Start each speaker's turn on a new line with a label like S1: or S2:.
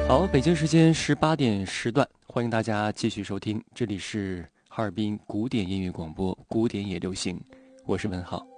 S1: 好，北京时间18点时段，欢迎大家继续收听，这里是哈尔滨古典音乐广播，古典也流行，我是文浩。